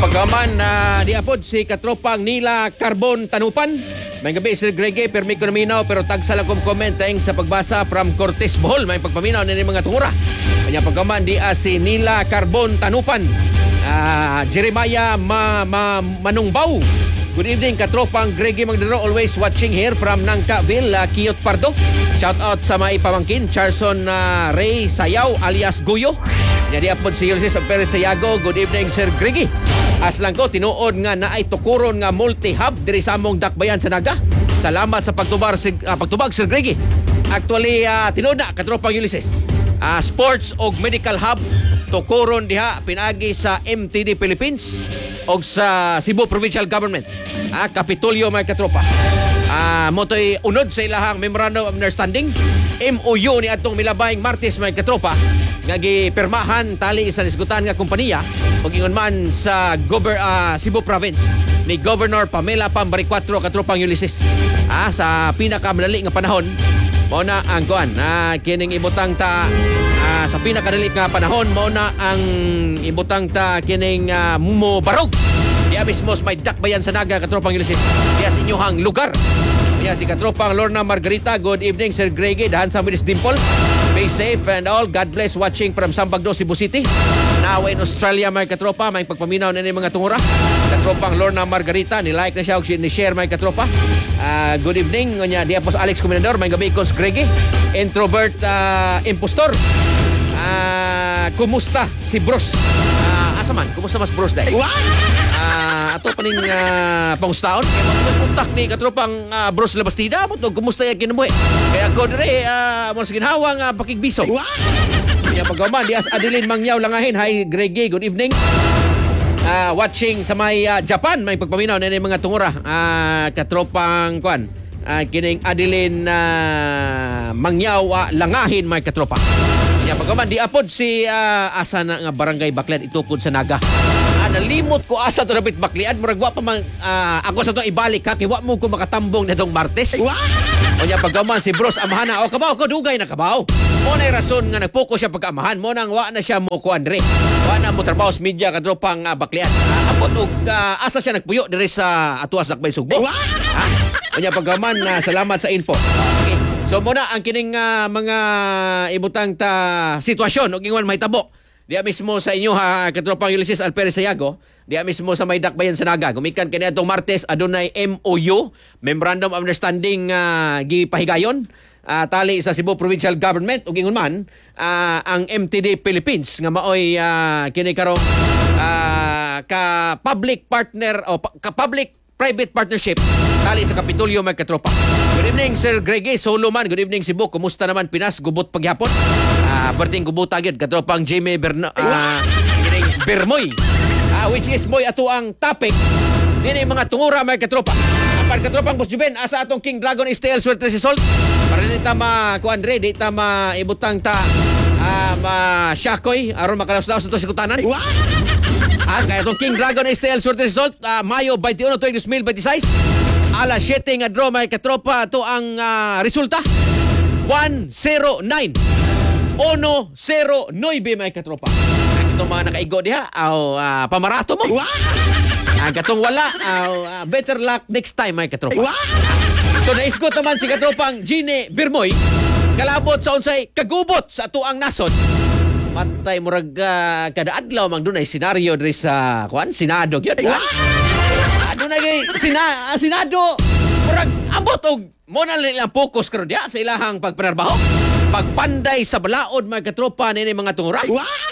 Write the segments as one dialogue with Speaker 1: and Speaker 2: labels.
Speaker 1: Pagkaman na diapod si katropang Nila Carbon Tanupan. May gabi Sir Grege, permi ko naminaw pero tagsala kong comment sa pagbasa from Cortes Bohol. May pagpaminaw na mga tungura. Kanya pagkaman di si Nila Carbon Tanupan. Jeremiah Manungbaw. Good evening katropang Grege Magdaro, always watching here from Nangkaville, Kiyot Pardo. Shout out sa mga ipamangkin, Charson Ray Sayaw alias Guyo. Jadi apod si Ulysses Perez Sayago. Good evening Sir Grege. Aslang ko tinuod nga naay tukuron nga multi-hub diri sa among dakbayan sa Naga. Salamat sa pagtubag Sir Grege. Actually tinuod na katropang Ulysses. Sports og medical hub tukuron diha pinagi sa MTD Philippines og sa Cebu Provincial Government. Kapitulyo may katropa. Motoy unod sa ilahang Memorandum of Understanding MOU ni atong milabayng Martes may katropa nga gipirmahan tali sa nisgutan nga kompanya ug ingon man sa Cebu Province ni Governor Pamela Pambariccuatro katropang Ulysses. Sa pinakamadali nga panahon mao na ang kuan kining ibutang ta sa pinakadali nga panahon mao na ang ibutang ta kining mumobarog diya mismo may dakbayan sa Naga katropang Ulysses diya sa inyong lugar. Diya si katropang Lorna Margarita. Good evening Sir Grege, dahan sa Minis Dimple. Be safe and all. God bless watching from Sambagdo, Cebu City. Now in Australia may katropa, may pagpaminaw na mga tungura. Katropang Lorna Margarita, ni-like na siya o ni-share may katropa. Good evening. Di apos Alex Comendador, may gabi ikon Grege. Introvert impostor. Kumusta si Bros? Asa man? Kumusta mas Bros day? Ato paning pangustaon kaya magpuntak ni katropang Bros Labastida mo kumusta yung kinabuhi kaya ko dire mo sa ginhawang pakigbiso kaya pagkaman di as Adeline Mangyaw Langahin. Hi Grege, good evening. Watching sa may Japan may pagpaminaw na mga tungura katropang kuan kining Adeline Mangyaw Langahin may katropa. Kaya pagkaman di apod si asa na nga barangay Baclian itukod sa Naga. Nalimot ko asa to napit Baclian murag wa pa man ako sa to ibalik ha kay wa mo ko makatambong nitong Martes. Kanya pagkaman si Bros amahana o kabaw ko dugay na kabaw. Mo na rason nga nagpokus siya pagkaamahan mo nang wa na siya mo ko Andre. Wa na mo trabaho sa media kadropang Baclian. Apot og asa siya nagpuyo diri sa Atuas Dakbay Sugbo. Kanya pagkaman salamat sa info. Okay. So muna ang kining mga ibutang ta sitwasyon og ingon may tabo. Diya mismo sa inyo katropang Ulysses Alperez Sayago, diya mismo sa may dakbayan sa Naga. Gumikan kani atong Martes adunay MOU, Memorandum of Understanding gipahigayon tali sa Cebu Provincial Government ug ingon man ang MTD Philippines nga maoy kini karong ka public partner o ka public private partnership tali sa Kapitulyo may katropa. Good evening Sir Grege, solo man. Good evening Cebu. Kumusta naman Pinas? Gubot paghapon. Perting gubot agad katropang Jimmy Bermoy. Which is boy ato ang topic dini mga tungura may katropa. Para katropang Boss Juben asa atong King Dragon STL Suerte si Salt. Para ni ta ko Andre di ta ibutang ta syakoy aron makalaos-laos sa sikutanan. Kaya itong King Dragon STL Suerte Result Mayo 21, 2026 alas 7 nga draw may katropa. Ito ang resulta 109 may katropa. Itong mga nakaigo diha pamarato mo. Gatong wala better luck next time may katropa. So naisgot naman si katropang Gine Birmoy kalabot sa unsay kagubot sa atuang nasod. Matay murag kada adlaw mang dunay senaryo diri sa Senado gyud. Dunay Senado murag ambot og mo na lang focus karon dia sa ilahang pagpanarbaho, pagpanday sa balaod mga katropa nini mga tungura.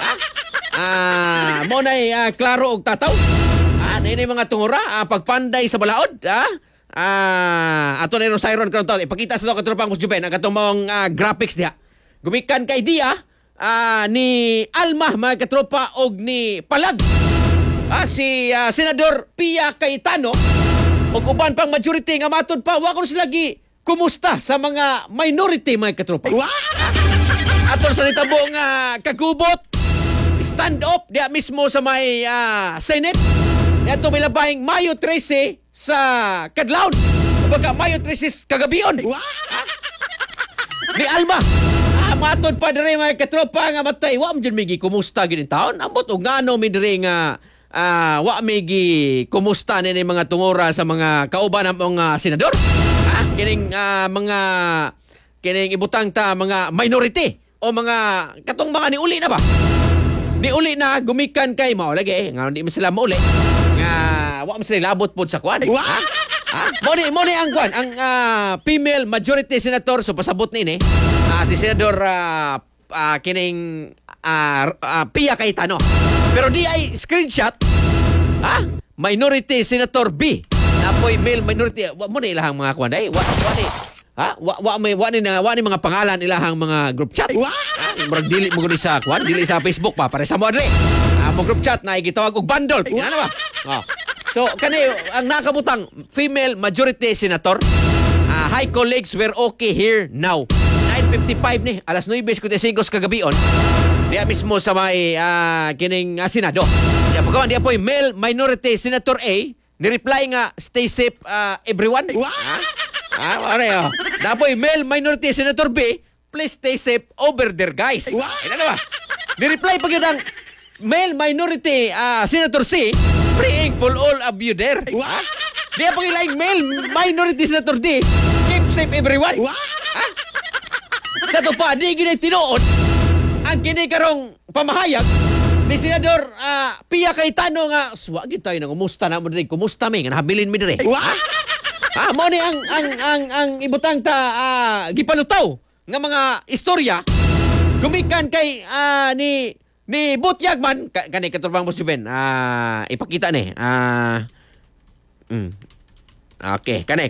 Speaker 1: Mo nay klaro og tataw. Nini mga tungura pagpanday sa balaod. Ato ni Rosairon karon taon ipakita sa katropang Kusjuben ang katong mga graphics diha. Gumikan kay dia ni Alma mga katropa og ni Palag si Senador Pia Cayetano og uban pang majority nga matod pa wa ko sila gi kumusta sa mga minority mga katropa. Aton sa nitabo nga kagubot stand up diya mismo sa may Senate ato milabahing Mayo 13 sa Kadlawon baga Mayo 13 kagabion ni Alma. Matod pa diri mga katropa nga matay wa man jud migi kumusta gid taon ambot og ngano mi diri nga wa may gi kumusta ni mga tungura sa mga kauban ng mga senador. Kining mga kining ibutang ta mga minority o mga katong mga niuli na ba? Niuli na gumikan kay mao lagi nga di man sila mauli. Nga wa man sila labot pod sa kwan. Mo ni ang kwan ang female majority senator so pasabot ni si Senador kining Pia Cayetano. Pero di ay screenshot minority senator B napoy male minority mo ni ilahang mga kwan day wa ni mga pangalan ilahang mga group chat murag dili mo guni sa kwan dili sa Facebook pa pare sa mo adre mo group chat na gitawag og bundle ano ba so kani ang nakabutang female majority senator hi colleagues, we're okay here now 9:55 ni alas 9:55 kagabion diya mismo sa may kining Senado diya pagkawan diya po male minority senator A ni-reply nga stay safe everyone Napoy male minority senator B please stay safe over there guys ano ba ni-reply pag yun ang male minority senator C praying for all of you there diya pag yun male minority senator D keep safe everyone sa to pa di ginay tinuod ang kinikarong pamahayag ni Senador Pia Cayetano nga swag tayo nang kumusta na mo dire kumusta mi nga nahabilin mi dire mo ni ang ibutang ta gipalutaw nga mga istorya gumikan kay ni Butyagman kani katurbang mo Juben ipakita ni okay kani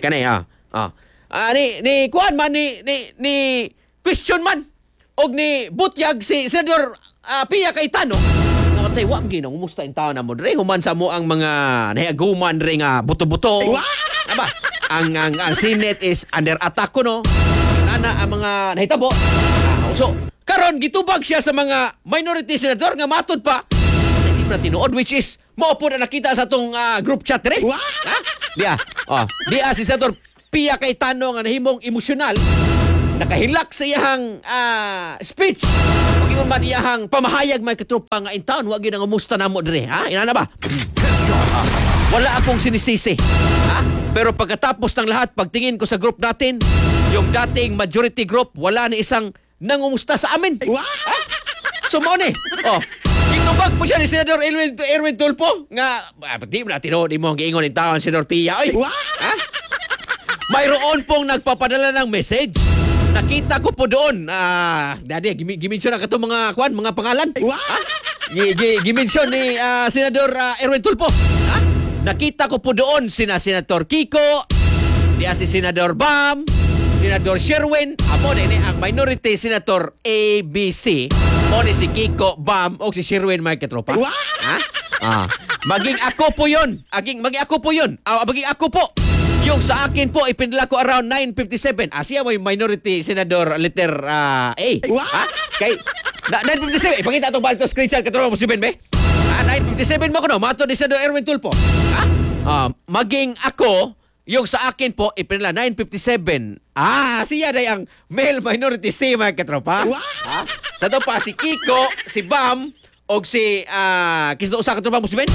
Speaker 1: ni kuan man ni question man og ni Butyag si Senador Pia Cayetano namatay wa mgi nang umusta in taon na mo dire human sa mo ang mga nahiaguman dire nga buto-buto aba ang Senate is under attack kuno nana ang mga nahitabo so karon gitubag siya sa mga minority senator nga matud pa hindi na tinuod which is mao po na nakita sa tong group chat dire diya si Senador Pia Cayetano nga nahimong emosyonal nakahilak sa iyahang speech pag man iyahang pamahayag may katropa nga in town wag yun ang umusta na mo dire ina na ba wala akong sinisisi pero pagkatapos ng lahat pagtingin ko sa group natin yung dating majority group wala ni isang nangumusta sa amin so mo ni gitubag po siya ni Senador Erwin Tulfo nga di mo na tinod mo ang giingon in town Senador Pia mayroon pong nagpapadala ng message nakita ko po doon dadi gimension na kato mga kwan mga pangalan gimension ni Senador Erwin Tulfo nakita ko po doon sina Senator Kiko diya si Senador Bam Senador Sherwin amo ni ang minority Senator ABC mo ni si Kiko Bam o si Sherwin may katropa maging ako po yun maging ako po yung sa akin po, ipinadala ko around 9:57. Siya may minority senador letter A. Kay 9:57. Ipakita itong balik to screenshot. Katulong mo si Ben, be? 9:57 mo ko, no? Mato ni Senador Erwin Tulfo. Maging ako, yung sa akin po, ipinadala 9:57. Siya na ang male minority C, mga katropa. Sa ito pa, si Kiko, si Bam, o si, kisdo usa katropa mo si Ben?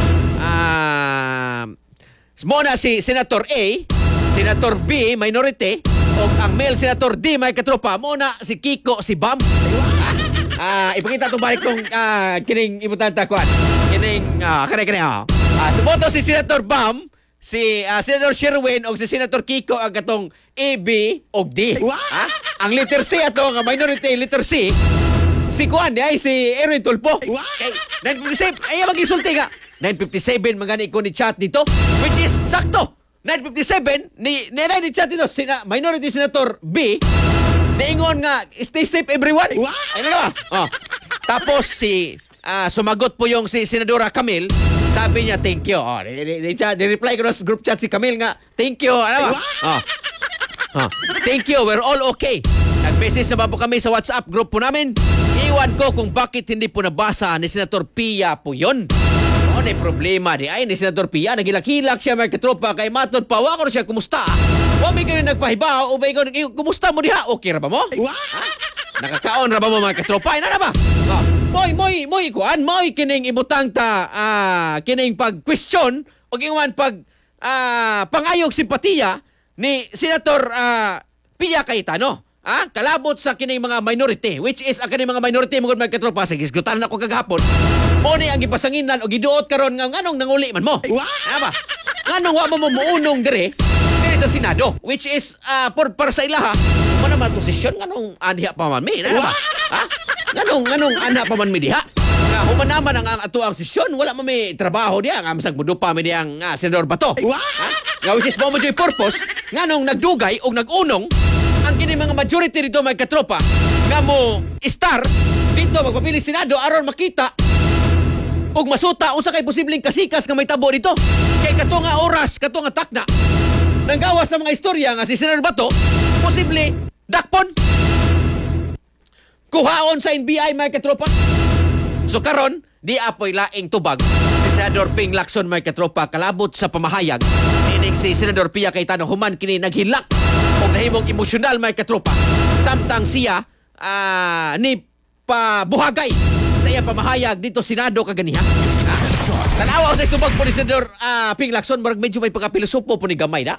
Speaker 1: Muna si Senator A, Senator B, minority, o ang male Senator D, may katropa. Muna si Kiko, si Bam. Ipakita itong balik kong kining ibutanta kuan. Kining, kanay. Sumoto si Senator Bam, si Senator Sherwin, o si Senator Kiko, ang katong A, B, o D. Ang letter C ato, ang minority letter C, si kuan, ay si Erwin Tulfo. Okay, 9:57, ay mag-isulti nga. 9:57 magani ko ni chat dito which is sakto 9:57 ni chat dito minority senator B niingon nga stay safe everyone ano na tapos si sumagot po yung si Senadora Camille sabi niya thank you di reply ko sa group chat si Camille nga thank you ano ba thank you we're all okay nag-message na ba po kami sa WhatsApp group po namin iwan ko kung bakit hindi po nabasa ni Senator Pia po yun ano problema di ay ni Senador Pia nagilak-hilak siya may katropa kay matod pa wa ko siya kumusta wa may ganun nagpahibaw o may ganun kumusta mo diha okay ra ba mo nakakaon ra ba mo mga katropa ina na ba moy kuan, moy kining ibutang ta kining pag-question o ingon pangayog simpatiya ni Senator Pia Cayetano. Kalabot sa kining mga minority, which is kining mga minority mga katropa, sige gisgutan na ko kagahapon. Mo ni ang gipasanginan o giduot karon nga nganong nanguli man mo. Ba? Nganong wa mo muunong dire sa Senado, which is para sa ilaha, mo naman posisyon nganong anha pa man mi, ba? Nganong ana pa man mi diha? Human naman ang ato ang sesyon, wala mo may trabaho diya, nga masag mudo pa mi diyang Senador Bato. Nga which is mo joy purpose, nganong nagdugay o nagunong ang kini mga majority dito may katropa nga mo star dito magpapili Senado aron makita ug masuta unsa kay posibleng kasikas nga may tabo dito. Kay kato nga oras, kato nga takna nang gawas ng mga istorya nga si Senador Bato posible dakpon kuhaon sa NBI may katropa. So karon, di apoy laing tubag si Senador Ping Lacson may katropa kalabot sa pamahayag. Ining si Senador Pia Cayetano human kini naghilak o nahimong emosyonal may katropa. Samtang siya ni pabuhagay sa iya pamahayag dito Senado kaganiha. Tanawa sa tubag po ni Senador Ping Lacson, marag medyo may pagkapilosopo po ni gamay na.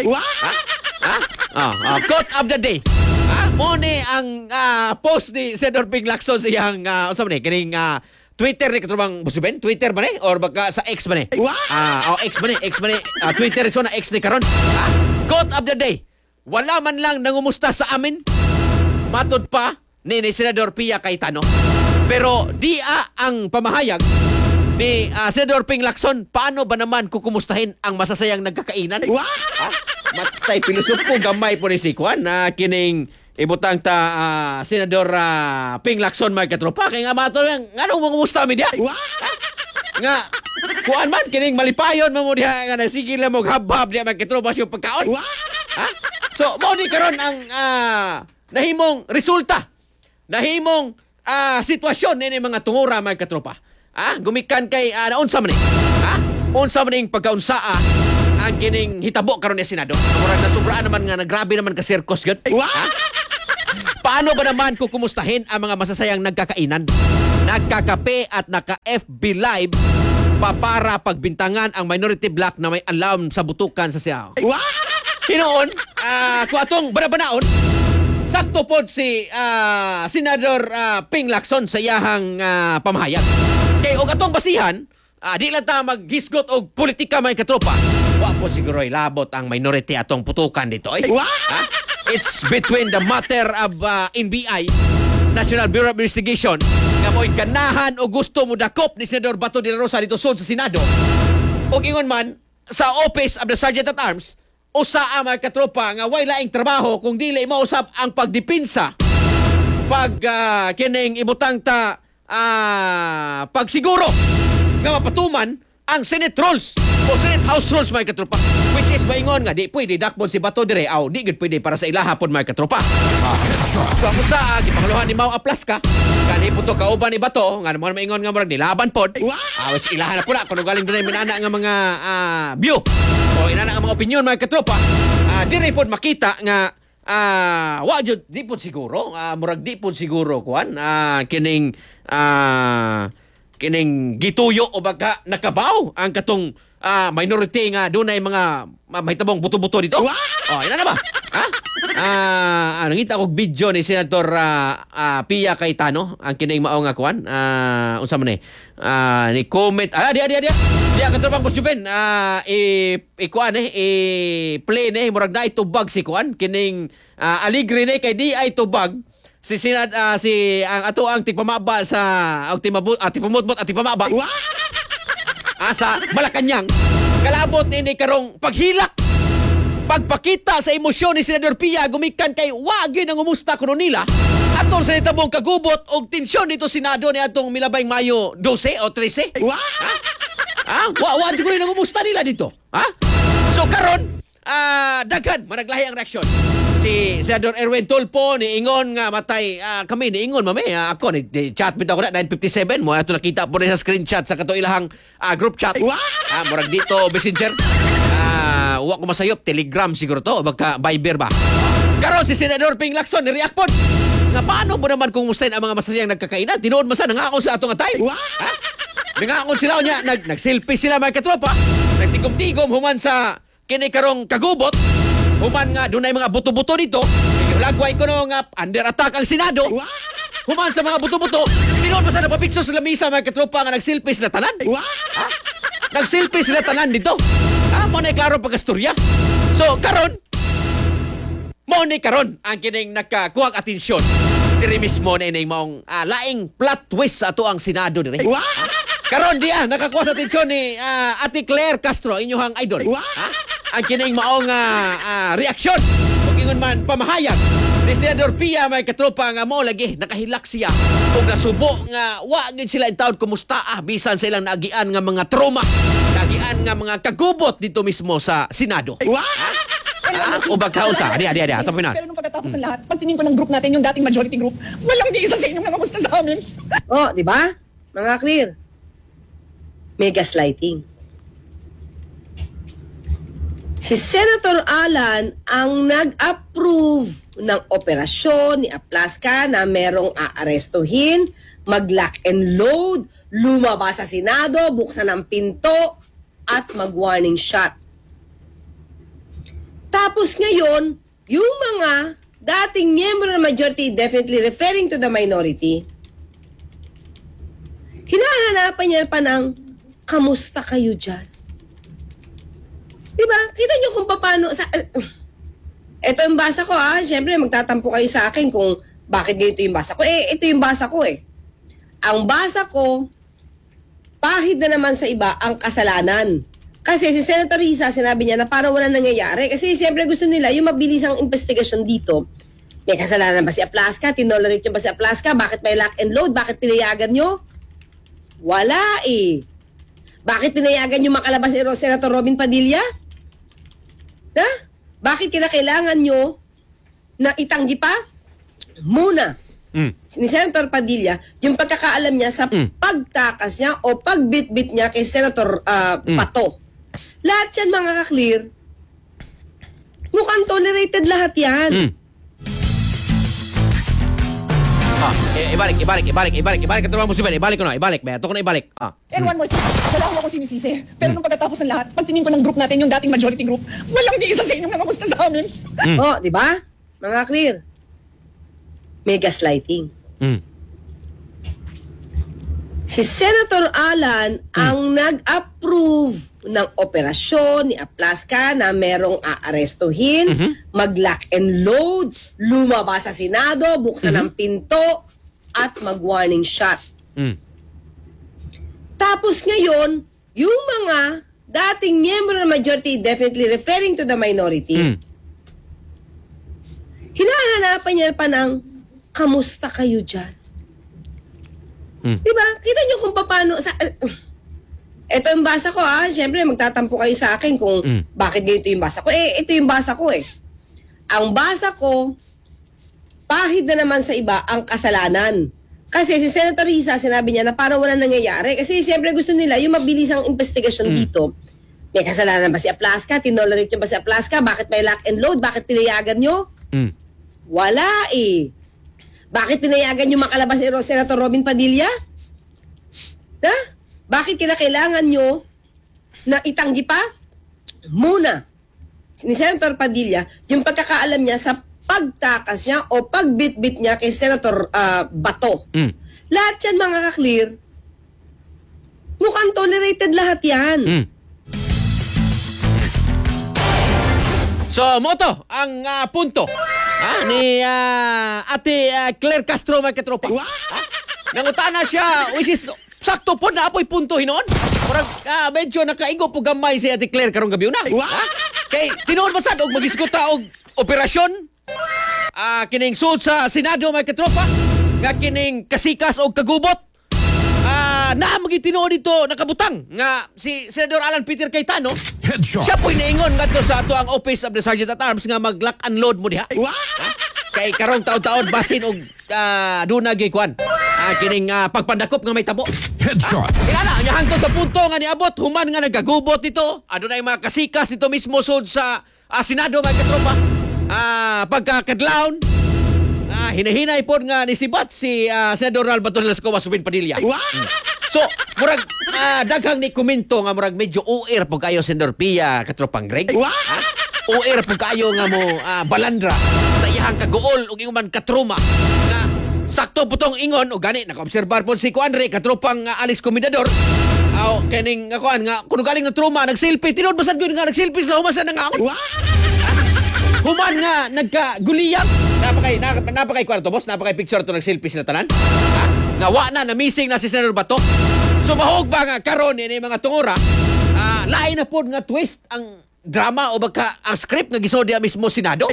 Speaker 1: Quote of the day. Mo ni ang post ni Senador Ping Lacson sa iyang unsa man ni kining Twitter ni katrubang Busuben? Twitter ba ni? Or baka sa X ba ni? X ba ni? Twitter so na X ni karon. Quote of the day. Wala man lang nangumusta sa amin. Matod pa ni Senador Pia Cayetano. Pero ang pamahayag ni Senador Ping Lacson, paano ba naman kukumustahin ang masasayang nagkakainan? Matay pilosopo gamay po ni Sikuan na kining ibutang ta Senador Ping Lacson may katropa kay nga mato nganong mangumusta mi diha nga kuan man kining malipayon mo diha nga sige lang mo habhab diha may katropa yung pagkaon. So mo ni karon ang nahimong resulta, nahimong sitwasyon ni mga tungura may katropa. Gumikan kay unsa man ni unsa man ning pagkaunsaa ang kining hitabo karon ni Senado. Murag nasubraan naman nga nagrabe naman ka circus gyud. Paano ba naman kukumustahin ang mga masasayang nagkakainan, nagkakape at naka-FB Live para pagbintangan ang minority black na may alam sa butukan sa siya? Hinoon, kung atong banabanaon, sakto po si Senador Ping Lacson sa iyahang pamahayag. Kay og atong basihan, di lang ta maghisgot og politika may katropa. Wa po siguro labot ang minority atong putukan dito. It's between the matter of NBI, National Bureau of Investigation, nga mo'y ganahan o gusto mo dakop ni Senador Bato de la Rosa dito sa Senado. O ingon man, sa Office of the Sergeant at Arms, usa ang mga katropa nga way laing trabaho kung dili mausap ang pagdipinsa, kining ibutang ta pagsiguro nga mapatuman ang Senate rules o Senate House rules mga katropa, which is maingon nga di pwede dakpon si Bato dire aw di gud pwede para sa ilaha pod mga katropa. So ako sa gipanguluhan ni Mao Aplas ka kani puto kauban ni Bato nga mo maingon nga murag nilaban pod which ilaha na pula kuno galing dunay minana nga mga view o inana nga mga opinion mga katropa dire pod makita nga wa jud di pod siguro murag di pod siguro kuan kining gituyo o baka nakabaw ang katong minority nga dunay mga mahitabong buto-buto dito. Ina na ba? Nangita kog video ni Senator Pia Cayetano ang kining mao nga kuan unsa man ni comment dia katropang Busuben kuan play murag na itubag si kuan kining aligre kay di ay tubag si ang ato ang tipamaba sa tipamutbot at tipamaba sa Malacañang kalabot ni karong paghilak pagpakita sa emosyon ni Senador Pia gumikan kay wagi nang umusta kuno nila atong sa itabong kagubot og tensyon dito Senado ni atong milabay Mayo 12 o 13 wa ko nang umusta nila dito so karon daghan managlahi ang reaksyon. Si Senador Erwin Tulfo ni ingon nga matay kami ni ingon mami ako ni chat bitaw ko na 957 mo ato nakita po sa screenshot sa kato ilahang group chat murag dito messenger wa ko masayop Telegram siguro to o baka Viber ba karon si Senador Ping Lacson ni react pod Nga paano mo naman kung mustahin ang mga masayang nagkakainan? Tinood mo sa nangako sa atong atay. Ha? Nangako sila niya, nag-selfie sila mga katropa. Nagtigom-tigom human sa kinikarong kagubot. Human nga, doon ay mga buto-buto dito. Lagway ko no nga under attack ang Senado. Human sa mga buto-buto. Tinood mo sa napapicture sa lamisa mga katropa nga nag-selfie sila tanan. Ha? Nag-selfie sila tanan dito. Mo na klaro pagkastorya. So, karon ang kining nakakuhag atensyon. Diri mismo na ining maong laing plot twist sa ato ang Senado diri. Karon diya nakakuha sa atensyon ni Ate Claire Castro, inyong idol. Ang kining maong reaksyon. Ug ingon man pamahayag ni Senador Pia may katropa nga mo lagi nakahilak siya ug nasubo nga wa gid sila in taon kumusta bisan sa ilang naagian nga mga trauma, naagian nga mga kagubot dito mismo sa Senado. O bagkaon sa di ato pinan.
Speaker 2: Pero nung pagkatapos ng lahat, pagtingin ko ng group natin, yung dating majority group, walang di isa sa inyong nangamusta sa amin.
Speaker 3: Oh, di ba? Mga clear. May gaslighting. Si Senator Alan ang nag-approve ng operasyon ni Aplaska na merong aarestuhin, mag-lock and load, lumabas sa Senado, buksan ang pinto, at mag-warning shot. Tapos ngayon, yung mga dating miyembro ng majority, definitely referring to the minority, hinahanapan niya pa ng, kamusta kayo dyan? Diba? Kita niyo kung paano, ito yung basa ko Siyempre, magtatampo kayo sa akin kung bakit ganito yung basa ko. Ito yung basa ko Ang basa ko, pahid na naman sa iba ang kasalanan. Kasi si Senator Risa, sinabi niya na parang wala nangyayari. Kasi siyempre gusto nila yung mabilisang investigasyon dito. May kasalanan ba si Aplaska? Tinolerate nyo ba si Aplaska? Bakit may lock and load? Bakit pinayagan nyo? Wala Bakit pinayagan yung makalabas si Senator Robin Padilla? Bakit kinakailangan nyo na itanggi pa? Muna. Ni Senator Padilla, yung pagkakaalam niya sa pagtakas niya o pagbitbit niya kay Senator Pato. Lahat yan mga ka-clear. Mukhang tolerated lahat yan.
Speaker 1: Ibalik. Ito naman mo si Ben. Ibalik ko na. Ibalik. Ito ko na ibalik.
Speaker 2: And one more thing, wala akong ako sinisisi. Pero nung pagkatapos ng lahat, pagtingin ko ng group natin, yung dating majority group, walang di isa sa inyong nangamusta sa amin.
Speaker 3: Oh, di ba? Mga clear. May gaslighting. Si Senator Alan ang nag-approve ng operasyon ni Aplaska na merong aarestuhin, mag-lock and load, lumabas sa Senado, buksan ang pinto, at mag-warning shot. Tapos ngayon, yung mga dating miyembro ng majority, definitely referring to the minority, hinahanapan niya pa ng, kamusta kayo dyan? Diba? Kita niyo kung paano ito yung basa ko Siyempre, magtatampo kayo sa akin kung bakit ganito yung basa ko. Ito yung basa ko Ang basa ko, pahid na naman sa iba ang kasalanan. Kasi si Senator Risa, sinabi niya na parang wala nangyayari. Kasi siyempre gusto nila yung mabilisang investigasyon dito. May kasalanan ba si Aplaska? Tinolerate nyo ba si Aplaska? Bakit may lock and load? Bakit pinayagan nyo? Wala Bakit pinayagan nyo makalabas si Senator Robin Padilla? Bakit kinakailangan nyo na itanggi pa? Muna. Ni Senator Padilla, yung pagkakaalam niya sa pagtakas niya o pagbitbit niya kay Senator Bato. Lahat yan mga ka-clear. Mukhang tolerated lahat yan.
Speaker 1: So, moto ang punto ni Ate Claire Castro may katropa. Nangutana siya, which is sakto po na apoy punto hinoon. Parang medyo nakaigo po gamay si Ate Claire karong gabi na. Kay tinuod ba sad og magisguta og operasyon? Kining sud sa Senado may katropa nga kining kasikas og kagubot. Na magitinuod dito nakabutang nga si Senador Alan Peter Cayetano.
Speaker 4: Headshot.
Speaker 1: Siya po'y naingon ngadto sa ato ang Office of the Sergeant at Arms nga mag-lock and load mo diha. Kay karong taon-taon basin og duna gyud kwan. Kining pagpandakop nga may tabo.
Speaker 4: Headshot.
Speaker 1: Kaya nya hangtod sa punto nga niabot human nga nagagubot dito. Adunay mga kasikas dito mismo sud sa Senado may katropa. Pagkakadlawon hinahinay po nga nisibat si Senador Alberto de las Cobas Subin Padilla. So, murag daghang ni komento nga murag medyo uir po kayo Senador Pia katropang Greg. Uir po kayo nga mo balandra sa iyang kagool ug ingon man katruma nga sakto putong ingon o gani nakaobserbar po si Kuanre katropang Alex Comendador. Aw kaning kuan nga kuno galing na truma nagselfie tinud basad gyud nga nagselfie sila humasan nga. Human nga nagkaguliyang. Napakay kwarto boss, napakay picture to nagselfie sila tanan. Nga wa na missing na si Senador Bato. So mahog ba nga karon ini mga tungora? Lain na pod nga twist ang drama o baka ang script nga gisodya mismo Senado.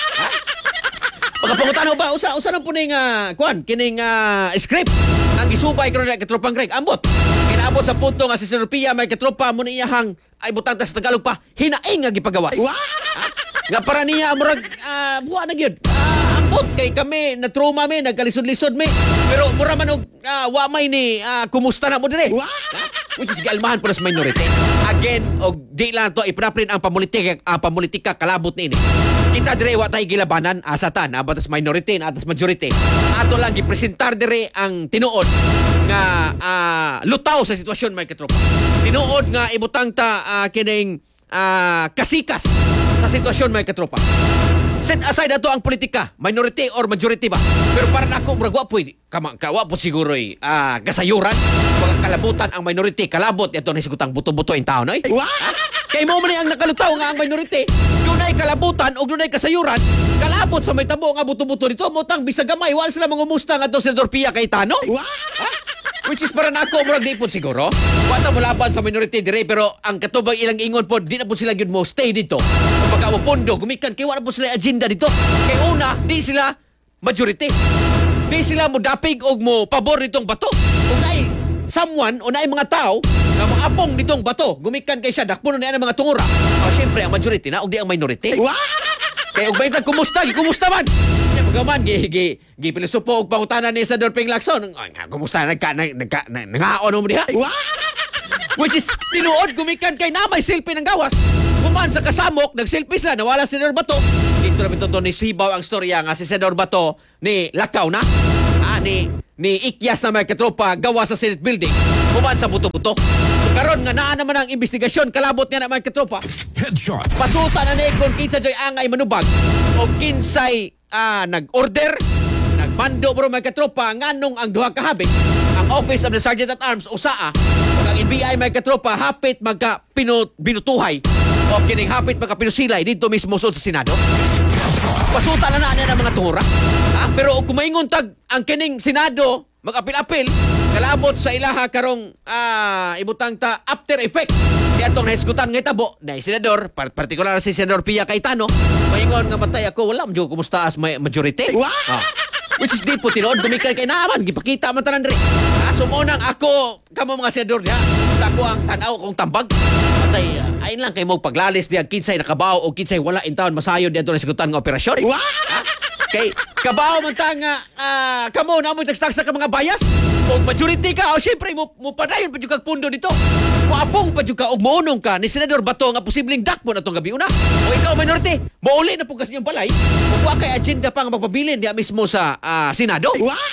Speaker 1: Pagkapangutano ba usa na po ning kuan kining script ang gisubay karon na katropang Greg ambot. Kinaabot sa punto nga si Senador Pia may katropa mo niyahang ay butang ta sa Tagalog pa hinaing nga gipagawas. Nga para niya murag buwa na gyud. Ambot kay kami na trauma mi nagkalisod-lisod mi. Pero mura man og wa may ni kumusta na mo dire. Which is galmahan para sa minority. Again og di lang to ipraprin ang pamulitika kalabot niini. Kita dire wa tay gilabanan asatan abatas minority na atas majority. Ato lang gipresentar dire ang tinuod nga lutaw sa sitwasyon may katropa. Tinuod nga ibutang ta kining kasikas sa sitwasyon may katropa. Set aside ato ang politika, minority or majority ba? Pero para na ako, murag wapoy, kawa po siguro kasayuran, mga kalabutan ang minority, kalabot, ito na isigutang buto-buto in taon, ay? Kay mo man ang nakalutaw nga ang minority, dunay kalabutan o dunay kasayuran, kalabot sa may tabo nga buto-buto nito, mutang bisagamay, wala sila mangumusta nga ito si Senador Pia Cayetano? Which is para nako murag di po siguro. Wata mo laban sa minority dire pero ang katubang ilang ingon po di na po sila gyud mo stay dito. Kumbaga mo pondo gumikan kay wala po sila agenda dito. Kay una di sila majority. Di sila mo dapig og mo pabor nitong Bato. Kung naay someone o naay mga tao nga maapong nitong Bato gumikan kay siya dakpuno na mga tungura. O syempre ang majority na og di ang minority. Kaya og baytag kumusta man. Magaman gipilosopo og pangutanan ni Senador Ping Lacson. Kumusta nangaon mo diha? Which is tinuod gumikan kay namay selfie ng gawas. Kuman sa kasamok nagselfie sila nawala si Senador Bato. Dito na bito ni Sibaw ang storya nga si Senador Bato ni lakaw na. Ni ikyas na may katropa gawa sa Senate building. Kuman sa buto-buto. So karon nga naa naman ang investigasyon kalabot nga na may katropa.
Speaker 4: Headshot.
Speaker 1: Pasuta na ni kung kinsa joy angay manubag o kinsay nag-order, nagmando bro may katropa nganong ang duha ka habit ang Office of the Sergeant at Arms usaa ug ang NBI may katropa hapit binutuhay o kining hapit magkapinusilay dito mismo sa Senado. Pasuta na niya ng mga tuhura. Pero kung maingon tag ang kining Senado mag-apil-apil kalabot sa ilaha karong ibutang ta after effect kaya itong nahisgutan ng itabo na senador, partikular si Senador Pia Cayetano maingon nga matay ako wala mo kumusta as may majority which is di po tinood dumikay kay naman gipakita man tanan rin sumunang ako kamo mga senador diha sa ako ang tanaw kong tambag matay ayon lang kay mo paglalis diya kinsay nakabaw o kinsay wala in town masayod diya itong nahisgutan ng operasyon kay kabaw man ta nga kamo na mo tagstagsa ka mga bayas o majority ka o syempre mo padayon pa jud kag pundo dito moapong pa jud ka og mounong ka ni Senador Bato nga posibleng dakpo na tong gabi una o ikaw minority mouli na pugas niyong balay ug wa kay agenda pang magpabilin diya mismo sa Senado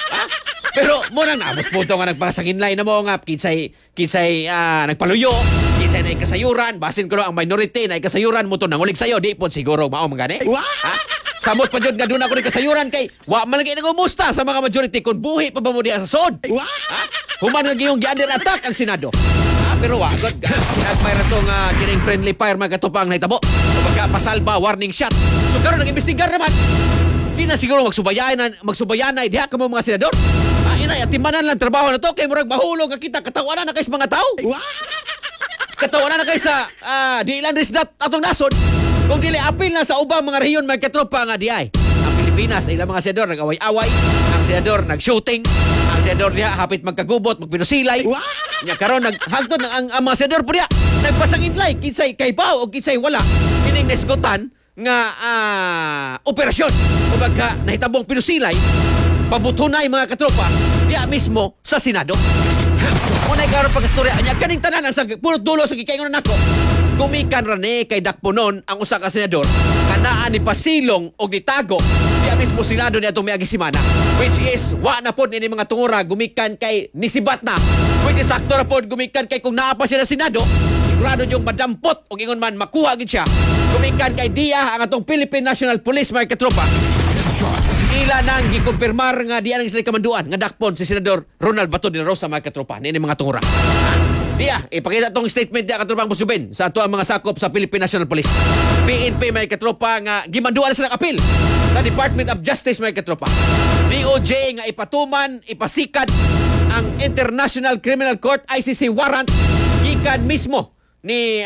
Speaker 1: pero mo nang naabot punto nga nagpasanginlay na mo nga kinsay nagpaluyo kinsay na kasayuran basin ko ang minority na kasayuran mo to nangulig sayo di po siguro mao mangani samot pa jud nga doon ako ni kasayuran kay wa man lagi nagumusta sa mga majority kung buhi pa ba mo diha sa sod. Human nga giyong gi-under attack ang Senado. Pero wa god nagmayra to nga kining friendly fire mga katupang nahitabo. Kumbaga pasalba warning shot. So karon nag-imbestigar naman. Di na siguro magsubayanay diha kamo mga senador. Inay atimanan lang trabaho na to kay murag mahulog nga kita katawanan na kay sa mga tao. Katawanan na kay sa di ilan risdat atong nasod. Kung dili apil na sa ubang mga rehiyon may katropa nga di ay. Ang Pilipinas ilang mga senador nag-away-away, ang senador nag-shooting, ang senador diha hapit magkagubot, magpinusilay. Nya karon naghagtod ang mga senador po diha nagpasanginlay kinsay kay baw o kinsay wala. Kining nesgutan nga operasyon. Kumbaga nahitabong pinusilay, pabutunay mga katropa diha mismo sa Senado. Unay karon pag-istorya anya kaning tanan ang sa pulot dulo sa gikaingon nako. Gumikan ra ni kay Dakponon ang usa ka senador kanaa ni pasilong og nitago diya mismo Senado ni atong miagi semana, which is wa na pod ini mga tungura gumikan kay nisibat na, which is sakto ra pod gumikan kay kung naa pa siya sa Senado sigurado yung madampot o ingon man makuha gid siya gumikan kay diya ang atong Philippine National Police mga katropa. Ila nang gikumpirmar nga diya nang sila kamanduan nga dakpon si Senador Ronald Bato de la Rosa mga katropa ni mga tungura. Diya, ipakita tong statement diya katropang Busubin sa ato ang mga sakop sa Philippine National Police. PNP may katropa nga gimanduan sila apil sa Department of Justice may katropa. DOJ nga ipatuman, ipasikat ang International Criminal Court ICC warrant gikan mismo ni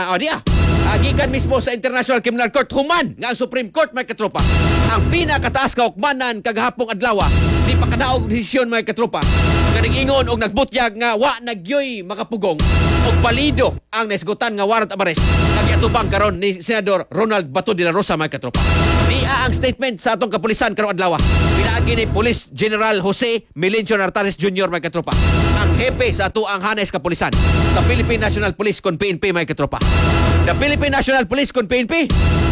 Speaker 1: gikan mismo sa International Criminal Court human nga ang Supreme Court may katropa. Ang pinakataas kaukmanan kagahapong adlaw di pa kadaog desisyon may katropa nga ingon og nagbutyag nga wa nagyoy makapugong og balido ang naisgutan nga warrant of arrest nga giatubang karon ni Senador Ronald Bato de la Rosa may katropa. Diya ang statement sa atong kapulisan karong adlaw. Pinaagi ni Police General Jose Melencio Nartares Jr. may katropa. Ang hepe sa ato ang hanes kapulisan sa Philippine National Police kon PNP may katropa. The Philippine National Police kon PNP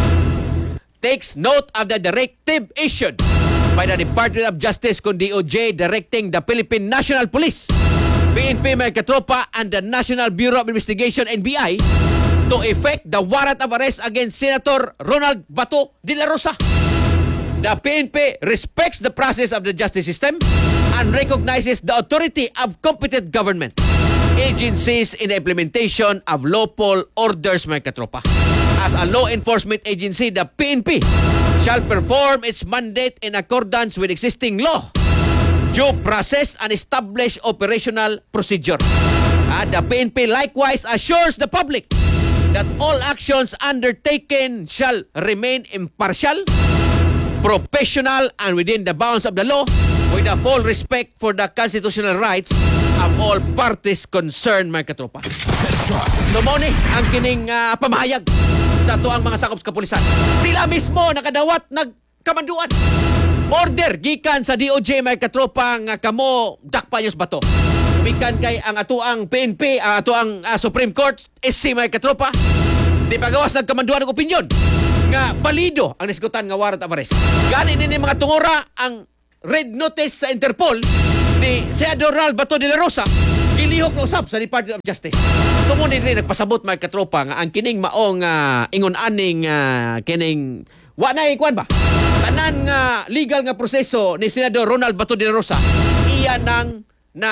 Speaker 1: takes note of the directive issued by the Department of Justice kon DOJ directing the Philippine National Police, PNP may katropa, and the National Bureau of Investigation NBI to effect the warrant of arrest against Senator Ronald Bato de la Rosa. The PNP respects the process of the justice system and recognizes the authority of competent government agencies in the implementation of lawful orders may katropa. As a law enforcement agency, the PNP shall perform its mandate in accordance with existing law, due process, and established operational procedure. The PNP likewise assures the public that all actions undertaken shall remain impartial, professional, and within the bounds of the law, with a full respect for the constitutional rights of all parties concerned, mga katropa. So mo ni ang kining pamahayag sa ato ang mga sakop sa kapulisan. Sila mismo nakadawat nagkamanduan. Order gikan sa DOJ may katropa nga kamo dakpanyos bato. Umikan kay ang ato ang PNP, ato ang Supreme Court SC may katropa. Di pagawas nagkamanduan ng opinyon nga balido ang nisgutan nga warrant of arrest. Gani ni mga tungura ang red notice sa Interpol ni Senador Ronald Bato de la Rosa gilihok na usab sa Department of Justice. Sumunod rin nagpasabot mga katropa nga ang kining maong ingon-aning kining wa na ikuan ba? Tanan nga legal nga proseso ni Senador Ronald Bato de la Rosa iya nang na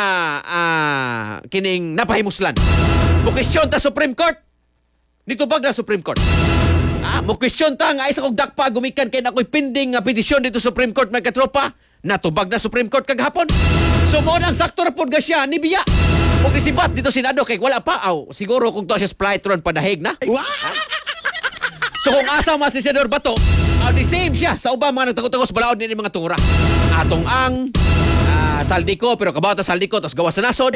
Speaker 1: kining napahimuslan. Mukisyon ta Supreme Court nitubag na Supreme Court. Mukisyon ta nga isa kong dakpa gumikan kay nakoy pending nga petisyon dito Supreme Court mga katropa natubag na Supreme Court kagahapon. Sumunod ang sakto rapod ga siya ni Biya. Kung isibat dito Senado kay wala pa siguro kung to siya flight ron padahig na. So kung asa mas si Senador Bato, the same siya sa ubang mga nagtagos-tagos balaod ni mga tungura. Atong ang Saldiko pero kabawat Saldiko tos gawas sa nasod.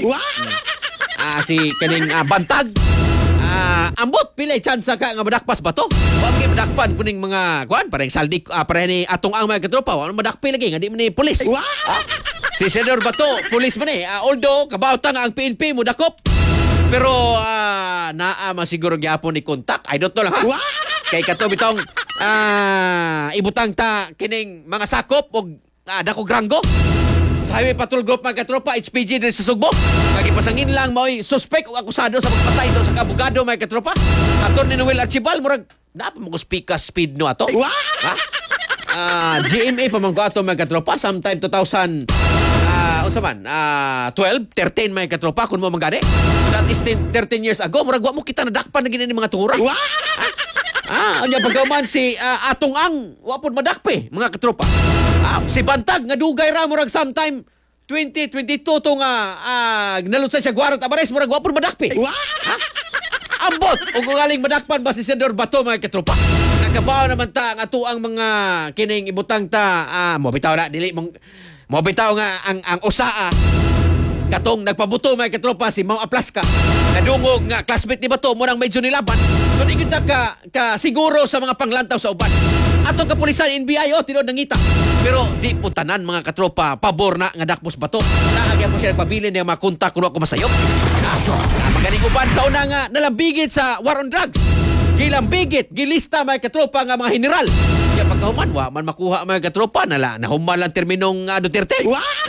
Speaker 1: Si kaning Bantag. Ambot pilay chance ka nga madakpas Bato. Wa gyud madakpan kuning mga kuan pareng Saldiko pareng ni atong ang mga katropa wa madakpi lagi nga di man ni pulis. Si Senador Bato, pulis man although kabawat nga ang PNP mo dakop. Pero naa masiguro gyapon ni kontak. I don't know lang ha. Kay kato bitong ibutang ta kining mga sakop og dako granggo. Sa Highway Patrol Group mga katropa, HPG din sa Sugbo. Nagipasangin lang mo'y suspect o akusado sa pagpatay sa usang abogado mga katropa. Attorney Noel Archibald, murag dapat mo speak speed no ato. GMA pamangko ato mga katropa sometime 2000 12, 13 mga katropa kung mo manggani. So that is 13 years ago, murag wa mo kita nadakpan na gini mga tungura. Anya pagkauman si atong ang wapod madakpe mga katropa. Si Bantag nga dugay ra murag sometime 2022 to nga nalutsan siya warrant of arrest murag wapod madakpe. Ambot ug galing madakpan ba si Senador Bato mga katropa. Nagabaw naman ta ang ato ang mga kining ibutang ta mo bitaw na dili mo bitaw nga ang usaa katong nagpabuto mga katropa si Mao Aplaska nadungog nga classmate ni Bato mo nang medyo nilaban so di kita ka siguro sa mga panglantaw sa uban Atong kapulisan, NBI, tinod nangita. Pero di po tanan mga katropa, pabor na nga dakpos bato. Naagyan po siya nagpabilin ng mga kontak kuno ako masayop. Kaso, magaling uban sa una nga nalambigit sa war on drugs. Gilambigit, gilista mga katropa nga mga general. Kaya pagkahuman, man makuha mga katropa, nahuman lang terminong Duterte.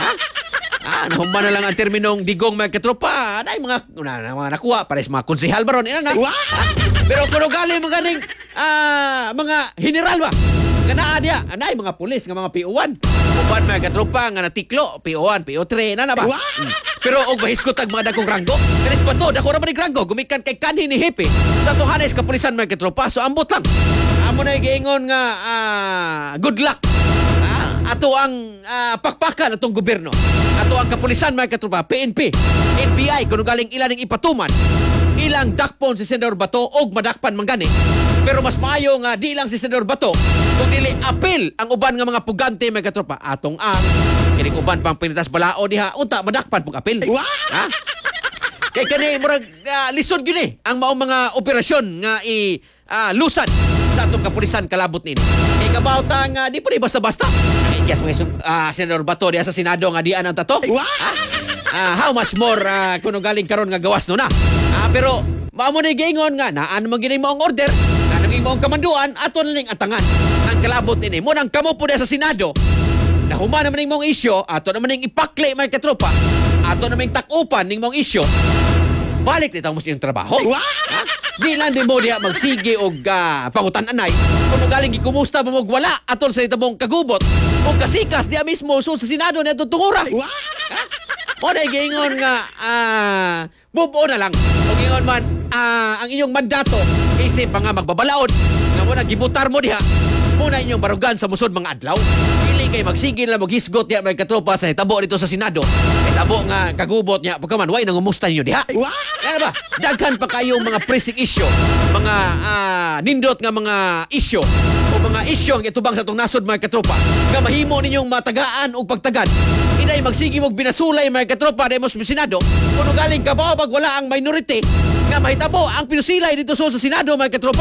Speaker 1: Nahuman na lang ang terminong digong mga katropa. Anay mga nakuha, pares mga konsehal baron. Pero kung galing mga ganing mga general ba? Ganaan dia, anay mga pulis, nga mga PO1. Uban mga katropa nga natiklo, PO1, PO3, na ba? Pero og bahiskot ang mga dagkong ranggo. Kanis pa to, dako ra man ranggo, gumikan kay kanhi ni Hepe. Sa tuhanes kapulisan mga katropa, so ambot lang. Amo na giingon nga good luck. Ato ang pakpakan atong gobyerno. Ato ang kapulisan mga katropa, PNP, NBI, kung galing ilan ng ipatuman, ilang dakpon si Senador Bato og madakpan manggani. Pero mas maayo nga di lang si Senador Bato kung dili apil ang uban nga mga pugante mga katropa. Atong ang kining uban pang pinitas balao diha unta madakpan pug apil. Kay kani murag lisod gyud ni ang maong mga operasyon nga lusad sa atong kapulisan kalabot nini. Kay kabawta nga di pa ni basta-basta. Yes, mga Senador Bato diha sa Senado nga dian ang tato. How much more kuno galing karon nga gawas no na. Pero maamo ni giingon nga naan man gini maong order, naan man maong kamanduan aton ling atangan. Ang kalabot nini mo nang kamo po diha sa Senado. Nahuman naman ning mong isyo, ato naman ning ipakli mga katropa. Ato naman takupan ning mong isyo. Balik nito mo siyang trabaho. Di lang din mo diya magsige og pangutan-anay. Kung galing gikumusta mo wala atol sa itabong kagubot o kasikas diya mismo sa Senado na tutungura. O na giingon nga bubuo na lang. O giingon man ang inyong mandato isip nga magbabalaod nga mo na gibutar mo diha. Muna inyong barugan sa musod mga adlaw. Dili kay magsigil na maghisgot niya mga katropa sa hitabo dito sa Senado. Hitabo nga kagubot niya pagkaman way nangumusta niyo diha. Ano ba? Daghan pa kayong mga pressing issue, mga nindot nga mga issue o mga issue ang itubang sa itong nasod mga katropa nga mahimo ninyong matagaan o pagtagad. Inay magsigi mong binasulay mga katropa dahil mo sa Senado kung galing kabaw pag wala ang minority nga mahitabo ang pinusilay dito sa Senado mga katropa.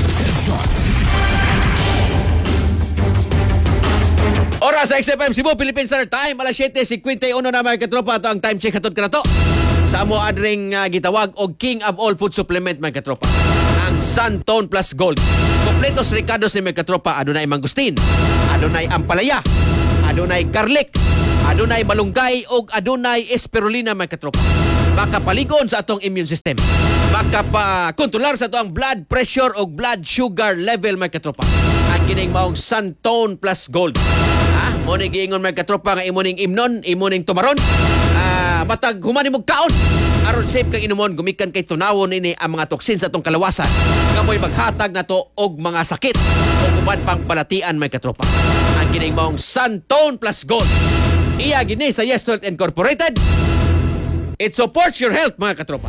Speaker 1: Oras sa XFM Cebu, Philippine Standard Time, alas 7:51 na mga katropa. Ito ang time check hatod ka na to. Sa amo adring gitawag og King of All Food Supplement mga katropa. Ang Santone Plus Gold. Kompletos ricados ni mga katropa. Adunay mangustin, adunay ampalaya, adunay garlic, adunay malunggay og adunay espirulina mga katropa. Makapaligon sa atong immune system. Makapakontrolar sa atong blood pressure o blood sugar level mga katropa. Ang kining maong Santone Plus Gold. Mo ni giingon mga katropa nga imo ning imnon, imo ning tumaron. Matag human imong kaon. Aron safe kang inumon, gumikan kay tunawon ini ang mga toksin sa atong kalawasan. Nga mo'y maghatag na to og mga sakit o uban pang balatian mga katropa. Ang kining maong Santone Plus Gold. Iya gini sa Yes Health Incorporated. It supports your health, mga katropa.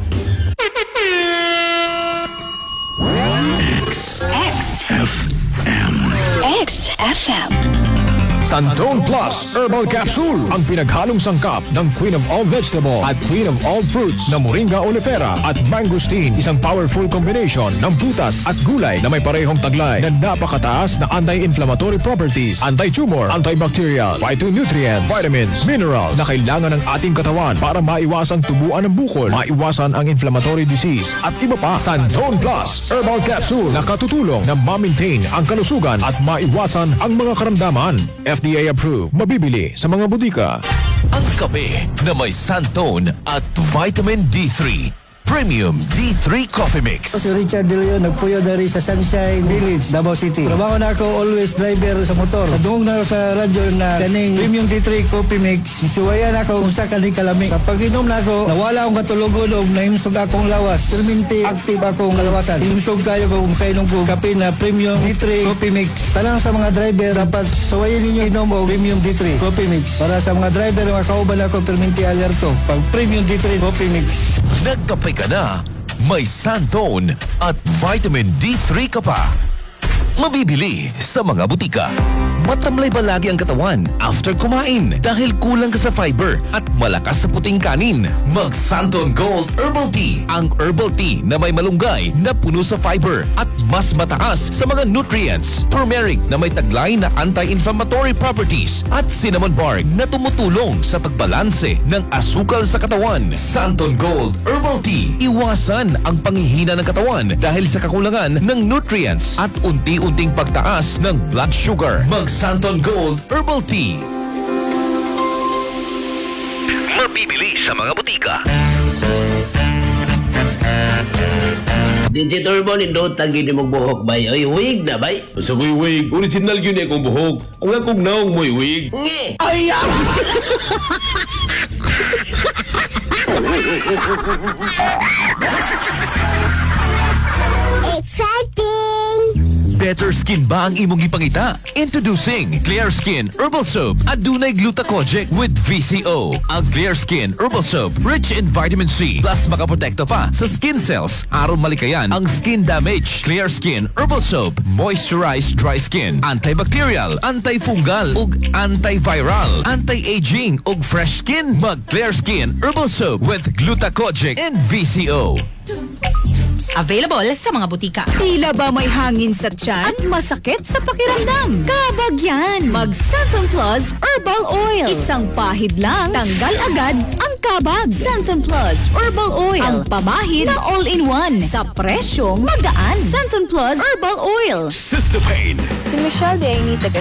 Speaker 4: XFM.
Speaker 5: Santone Plus Herbal Capsule, ang pinaghalong sangkap ng Queen of All Vegetable at Queen of All Fruits na Moringa oleifera at mangosteen. Isang powerful combination ng prutas at gulay na may parehong taglay na napakataas na anti-inflammatory properties, anti-tumor, antibacterial, phytonutrients, vitamins, minerals na kailangan ng ating katawan para maiwasang tubuan ng bukol, maiwasan ang inflammatory disease at iba pa. Santone Plus Herbal Capsule na katutulong na ma-maintain ang kalusugan at maiwasan ang mga karamdaman. FDA approved. Mabibili sa mga butika.
Speaker 6: Ang kape na may Santone at Vitamin D3. Premium D3 Coffee Mix.
Speaker 7: Si Richard De Leon, nagpuyo dari sa Sunshine Village, Davao City. Trabaho na ako always driver sa motor. Nadungog na ako sa radyo na kaning Premium D3 Coffee Mix. Suwayan ako kung sa kaning kalami. Kapag inom na ako, nawala akong katulugon o nahimsog akong lawas. Perminti active akong kalawasan. Himsog kayo kung kainom ko kape na Premium D3 Coffee Mix. Tanang sa mga driver, dapat suwayan ninyo inom o Premium D3 Coffee Mix. Para sa mga driver, makauban ako perminti alerto. Pag Premium D3 Coffee Mix.
Speaker 6: Nagkape ka na, may Santone at Vitamin D3 ka pa. Mabibili sa mga butika. matamlay ba lagi ang katawan after kumain dahil kulang ka sa fiber at malakas sa puting kanin? Mag Santon Gold Herbal Tea. Ang herbal tea na may malunggay na puno sa fiber at mas mataas sa mga nutrients. Turmeric na may taglay na anti-inflammatory properties at cinnamon bark na tumutulong sa pagbalanse ng asukal sa katawan. Santon Gold Herbal Tea. Iwasan ang panghihina ng katawan dahil sa kakulangan ng nutrients at unti-unting pagtaas ng blood sugar. Mag Santon Gold Herbal Tea. Mabibili sa mga butika.
Speaker 8: DJ Turbo, nindot ang gini mong buhok bay. Oy, wig na bay.
Speaker 9: Sa ko'y wig, original yun akong buhok. Ang akong naong mo'y wig.
Speaker 8: Nge! Ay,
Speaker 6: Better skin ba ang imong ipangita? Introducing Clear Skin Herbal Soap. Adunay glutathione with VCO. Ang Clear Skin Herbal Soap, rich in vitamin C, plus makaprotekta pa sa skin cells aron malikayan ang skin damage. Clear Skin Herbal Soap, moisturize dry skin, antibacterial, antifungal ug antiviral, anti-aging ug fresh skin. Mag Clear Skin Herbal Soap with glutathione and VCO.
Speaker 10: Available sa mga butika. Tila ba may hangin sa tiyan at masakit sa pakiramdam? Kabag yan! Mag Santon Plus Herbal Oil. Isang pahid lang, tanggal agad ang kabag. Santon Plus Herbal Oil. Ang pamahid na all-in-one sa presyong magaan. Santon Plus Herbal Oil.
Speaker 6: Sister Pain.
Speaker 4: Si Michelle Denny, taga